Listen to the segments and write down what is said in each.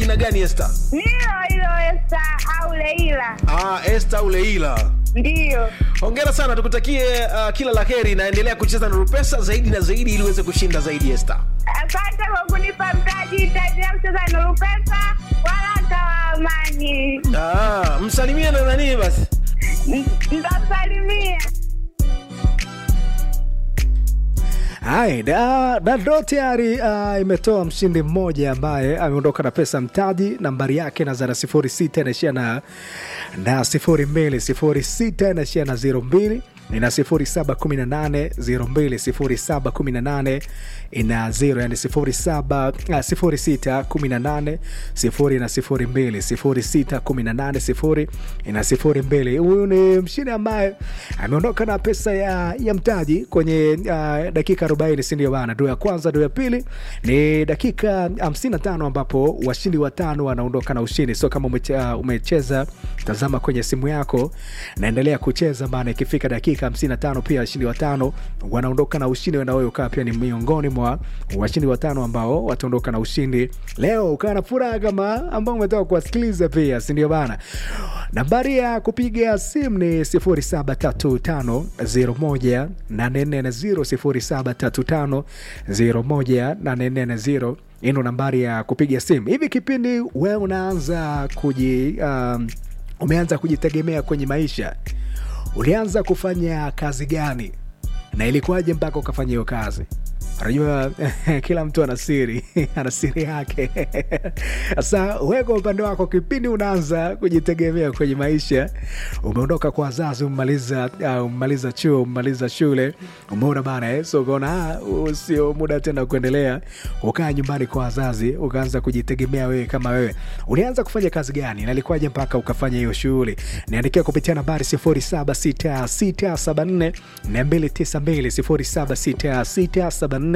jina gani Esther? Hilo Esther au Leila. Esther au Leila. Ndio. Hongera sana, tukutakie kila laheri na endelea kucheza na Rupesa zaidi na zaidi ili uweze kushinda zaidi Esther. Asante kwa kunipa mtaji, nitaendelea kucheza na Rupesa wala kwa amani. Msalimie na nani basi? Nitasalimia. Hai, na ndo tayari imetoa mshindi mmoja ambaye ameondoka na pesa mtaji. Nambari yake inaanza na 06 inaishia na 02, 06 inaishia na 02, ina 0718 02 0718 ina 0, yani 0618 0 na 02 0618 0 ina 02. Huyu ni mshindi ambaye ameondoka na pesa ya mtaji kwenye dakika 40, si ndio bana? Ndio ya kwanza, ndio ya pili ni dakika 55 ambapo washindi watano wanaondoka na ushindi. So kama umecheza, tazama kwenye simu yako, naendelea kucheza bana. Ikifika dakika 55 pia washindi watano wanaondoka na ushindi, na wewe ukaa pia ni miongoni mwa washindi watano ambao wataondoka na ushindi leo. Ukaa na furaha kama ambao umetoka kuwasikiliza pia, si ndio bana? Nambari ya kupiga simu ni 0735018440 0735018440. Ino nambari ya kupiga simu. Hivi kipindi wewe unaanza umeanza kujitegemea kwenye maisha, ulianza kufanya kazi gani na ilikuwaje mpaka ukafanya hiyo kazi? Unajua kila mtu ana siri ana siri yake. Sasa wewe kwa upande wako, kipindi unaanza kujitegemea kwenye maisha, umeondoka kwa wazazi, umemaliza chuo, umemaliza shule, umeona bana so ukaona sio muda tena kuendelea ukaa nyumbani kwa wazazi, ukaanza kujitegemea wewe kama wewe. Ulianza kufanya kazi gani na ilikuwaje mpaka ukafanya hiyo shughuli? Niandikia kupitia nambari 076674 292 076674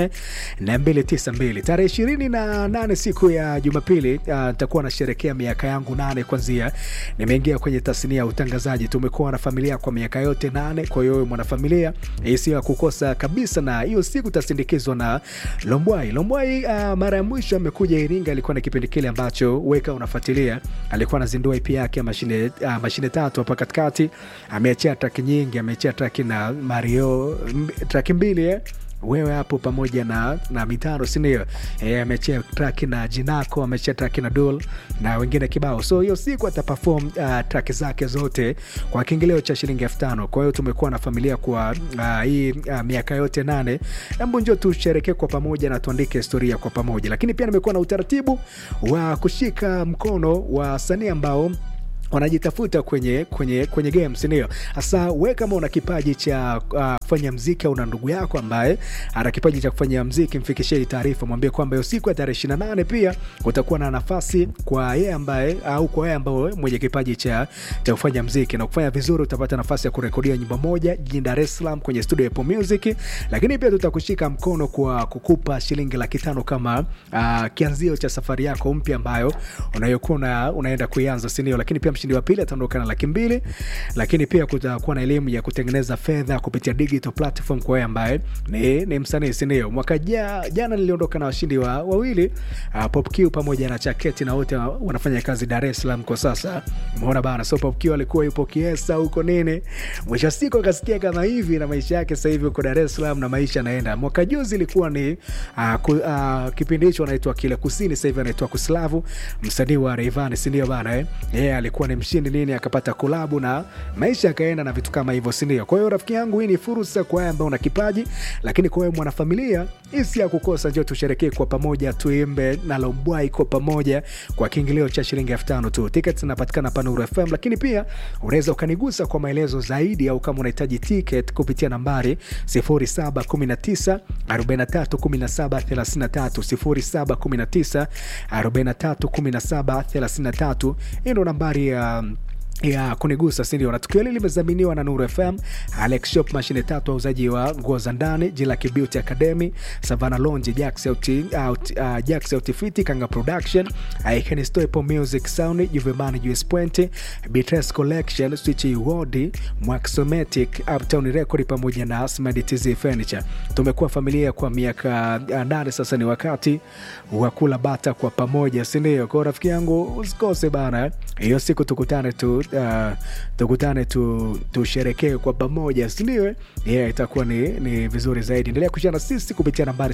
292. Tarehe 28 siku ya Jumapili nitakuwa nasherehekea miaka yangu 8 kwanzia nimeingia kwenye tasnia ya utangazaji. Tumekuwa na familia kwa miaka yote 8, kwa hiyo mwanafamilia sio ya kukosa kabisa, na hiyo siku tasindikizwa na Lombwai. Mara ya mwisho amekuja Iringa ilikuwa na kipindi kile ambacho weka unafuatilia, alikuwa anazindua EP yake mashine 3 hapa katikati. Ameachia track nyingi, ameachia track na Mario, track 2 wewe hapo pamoja na mitano, si ndio? Amechea track na Jinako, amechea track na Dul na wengine kibao. So hiyo siku ataperform track zake zote kwa kiingilio cha shilingi 5,000. Kwa hiyo tumekuwa na familia kwa hii miaka yote 8. Hebu njoo tusherehekee kwa pamoja na tuandike historia kwa pamoja. Lakini pia nimekuwa na utaratibu wa kushika mkono wa wasanii ambao wanajitafuta kwenye games, ndio. Sasa wewe kama una kipaji cha kufanya muziki au una ndugu yako ambaye ana kipaji cha kufanya muziki, mfikishie taarifa, mwambie kwamba hiyo siku ya tarehe 28 pia utakuwa na nafasi kwa yeye ambaye au kwa yeye ambao mwenye kipaji cha kufanya muziki na kufanya vizuri, utapata nafasi ya kurekodia nyimbo moja jijini Dar es Salaam kwenye studio ya Apple Music. Lakini pia tutakushika mkono kwa kukupa shilingi 500 kama kianzio cha safari yako mpya ambayo unayokuwa unaenda kuianza, si ndio? Lakini pia mshindi wa pili ataondoka na 200,000. Lakini pia kutakuwa na elimu ya kutengeneza fedha kupitia digital platform kwa wewe ambaye ni msanii, si ndio? Mwaka jana niliondoka na washindi wawili, Pop Q pamoja na Chaketi, na wote wanafanya kazi Dar es Salaam kwa sasa. Umeona bana, so Pop Q alikuwa yupo Kiesa huko nini, mwisho siku akasikia kama hivi na maisha yake sasa hivi uko Dar es Salaam na maisha yanaenda. Mwaka juzi ilikuwa ni kipindi hicho anaitwa Kile Kusini, sasa hivi anaitwa Kuslavu, msanii wa Rayvanny, si ndio bana yeye alikuwa ni mshindi nini, akapata collab na maisha yakaenda na vitu kama hivyo, si ndio? Kwa hiyo rafiki yangu, hii ni fursa kwa wewe ambao una kipaji, lakini kwa wewe mwanafamilia isi ya kukosa, njoo tusherekee kwa pamoja, tuimbe na Lombwai kwa pamoja kwa kiingilio cha shilingi 5,000 tu. Tickets zinapatikana pa Nuru FM, lakini pia unaweza ukanigusa kwa maelezo zaidi au kama unahitaji ticket kupitia nambari 0719 43 17 33 0719 43 17 33. Hii ndo nambari ya ya kunigusa, si ndio? Na tukio hili limezaminiwa na Nuru FM, Alex Shop, mashine tatu, wauzaji wa nguo za ndani, Jilaki Beauty Academy, Savannah Lounge, Jax Outfit, Kanga Production, Icon Store, Apple Music Sound, Juvemani US Point, Bitres Collection, Switch World, Maxomatic, Uptown Record pamoja na Smart TZ Furniture. Tumekuwa familia kwa miaka 8 sasa, ni wakati wa kula bata kwa pamoja, si ndio? Kwa rafiki yangu usikose bana, hiyo siku tukutane tusherekee kwa pamoja, si ndio? Itakuwa ni vizuri zaidi. Endelea kushana sisi kupitia nambari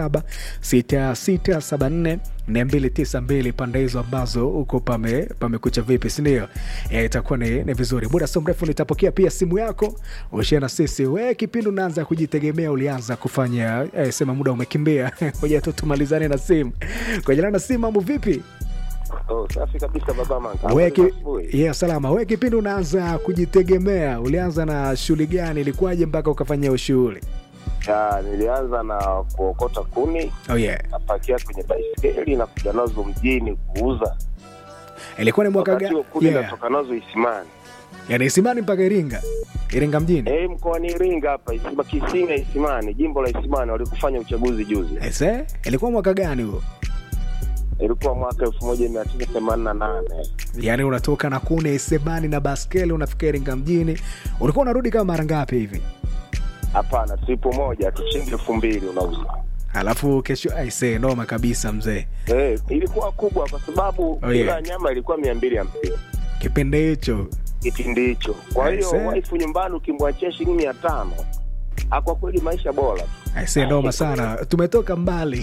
0766744292 pande hizo ambazo uko pamekucha vipi, si ndio? Itakuwa ni vizuri. Muda so mrefu nitapokea pia simu yako ushana sisi. Wewe kipindi unaanza kujitegemea, ulianza kufanya sema muda umekimbia. Ngoja tu tumalizane na simu. Kwa jina na simu, mambo vipi? Safi kabisa baba Manga. Wewe salama. Wewe kipindi unaanza kujitegemea, ulianza na shughuli gani? Ilikuwaje mpaka ukafanya shughuli? Nilianza na kuokota kuni. Napakia kwenye baiskeli na kuja nazo mjini kuuza. Ilikuwa ni mwaka gani? Natoka nazo Isimani. Yaani Isimani mpaka Iringa mjini? Mkoani Iringa hapa, Kisinga Isimani, jimbo la Isimani walikufanya uchaguzi juzi. Ilikuwa mwaka gani huo? Ilikuwa mwaka 1988. Yaani unatoka na kune Isimani na baskeli unafika Iringa mjini. Ulikuwa unarudi kama mara ngapi hivi? Hapana, sipo moja tu, shilingi 2000 unauza. Alafu kesho noma kabisa mzee. Ilikuwa kubwa kwa sababu kila nyama ilikuwa 250. Kipindi hicho. Kwa hiyo wife nyumbani ukimwachia shilingi 500, kwa kweli maisha bora. Noma sana. Tumetoka mbali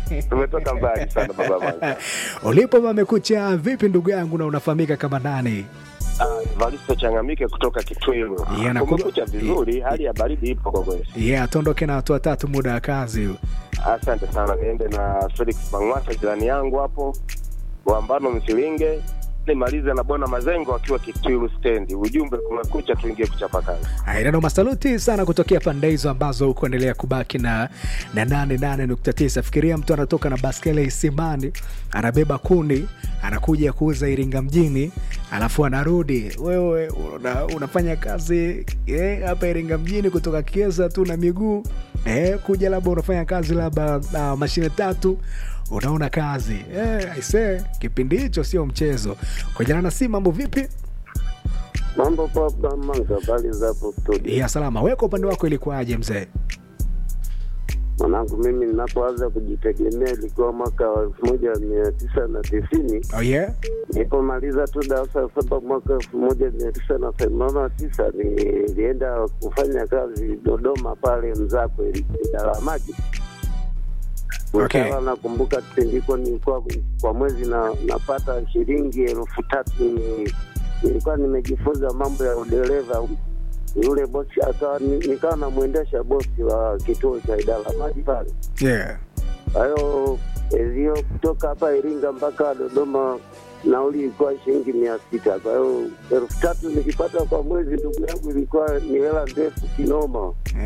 sana baba Manga. Ulipo pamekucha vipi ndugu yangu, na unafahamika kama nani? Valisto Changamike kutoka Kitwiru. Kumekucha vizuri, hali ya baridi ipo kwa kweli. Tuondoke na watu watatu muda wa kazi. Asante sana. Niende na Felix Mangwata, jirani yangu hapo, Wambano Msilinge, nimalize na Bwana Mazengo akiwa Kitwiru stand. Ujumbe kumekucha, tuingie kuchapa kazi. Ndio masaluti sana kutokea pande hizo ambazo uko endelea kubaki na 88.9. Fikiria mtu anatoka na baskeli Isimani, anabeba kuni, anakuja kuuza Iringa mjini, alafu anarudi. Wewe unafanya kazi hapa Iringa mjini kutoka Kiesa tu na miguu, kuja labda unafanya kazi labda mashine tatu, unaona kazi. Kipindi hicho sio mchezo. Kwa jana si mambo vipi? Mambo baba Manga, bali za hapo studio. Salama. Wewe kwa upande wako ilikuwaje mzee? Mwanangu, mimi ninapoanza kujitegemea ilikuwa mwaka 1990. Nilipomaliza tu darasa la 7 mwaka 1989 nilienda kufanya kazi Dodoma pale Mzakwe idara maji. Nakumbuka kipindi nilikuwa kwa mwezi napata shilingi 3000. Nilikuwa nimejifunza mambo ya udereva. Yule bosi nikawa namuendesha bosi wa kituo cha idara maji pale. Kwa hiyo kutoka hapa Iringa mpaka Dodoma nauli ilikuwa shilingi 600. Kwa hiyo 3000 nikipata kwa mwezi, ndugu yangu, ilikuwa ni hela ndefu kinoma.